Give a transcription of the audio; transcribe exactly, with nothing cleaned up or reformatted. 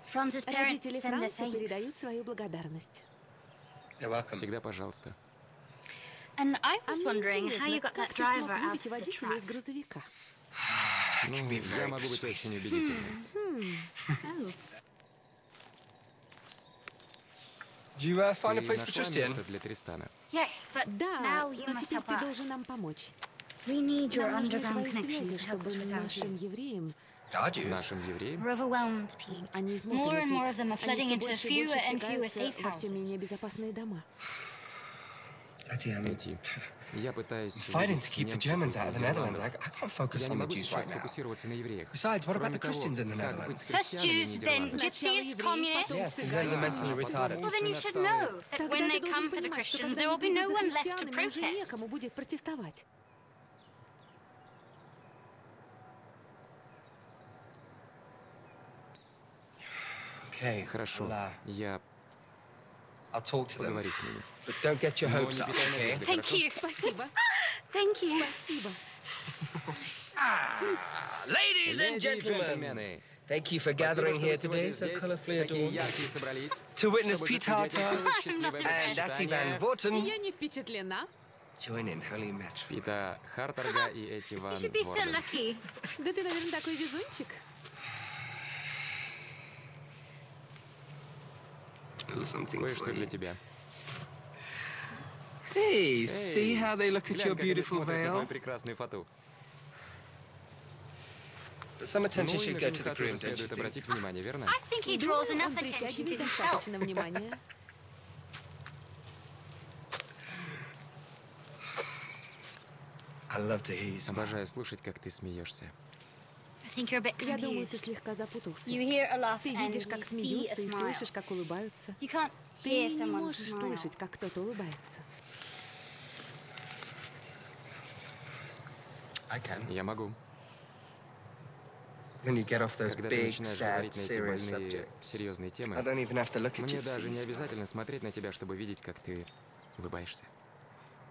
Franz's parents Родители send their Франца thanks. передают свою благодарность. You're welcome. Всегда пожалуйста. And I А was мне wondering how интересно, you got как that ты смог driver out выбить of the водителя из track. грузовика? Ну, be я very могу быть persuasive. очень убедительным. Oh. Did you uh, find a Ты place for нашла Tristan? место для Тристана? Yes, but Да, now you но must теперь help ты us. должен нам помочь. We need your Нам нужны underground твои connections связи, to help чтобы us with our нашим Jews. евреям Our Jews. Нашим евреям? We're overwhelmed, Pete. они More измотаны and more of тут. them are flooding Они все into больше и fewer больше and fewer стекаются safe во все houses. менее безопасные дома. Letty, I'm Эти. Я пытаюсь fighting to убедить keep the немцев Germans из out of the Netherlands. I, Нидерландов. I can't focus Я не on the могу Jews сейчас right now. сфокусироваться на евреях. Besides, what about Кроме the того, Christians in the как быть Netherlands? с First христианами Jews, then Нидерландов? gypsies, communists. Yes, and then the mentally retarded. Well, then you should know that Тогда when ты they должен come for the понимать, что Christians, когда there will они be no придут за one left to христианами, уже protest. некому будет протестовать. Okay, Хорошо, I'll, uh, я I'll talk to them. поговорю с ними. But don't get your Но hopes не up, питай okay? надежды, Thank хорошо? you. Спасибо. Thank you. Спасибо. Ladies and Леди и gentlemen, джентльмены, thank you for спасибо, gathering что here вы сегодня today, so здесь, colorfully такие adorned, яркие собрались, to witness чтобы Pete засвидетельствовать Harter счастливое and Dati Van бракосочетание Vorten Я не впечатлена. join in holy match. Пита Харторга и Эти Ван You should be so Ворден. lucky. Да ты, наверное, такой везунчик. Little something for Кое-что для you. тебя. Hey, see how they look at Глянь, your как они beautiful смотрят на твою veil? прекрасную фату. Some Ну attention и should на go to the жениха groom, тоже don't you следует think? обратить внимание, верно? I think he draws Думаю, enough он attention to притягивает himself. достаточно внимания. I love to hear you smile. Обожаю слушать, как ты смеешься. I think you're a bit Я думаю, ты confused. слегка запутался. You hear a laugh Ты and видишь, you как see a смеются, и smile. слышишь, как улыбаются. You can't Ты hear не someone можешь smile. слышать, как кто-то улыбается. I can. Я могу. When you get off those Когда ты big, начинаешь sad, говорить на эти serious больные, subjects, серьезные I темы, don't even have to look at you мне to see даже you не smile. обязательно смотреть на тебя, чтобы видеть, как ты улыбаешься.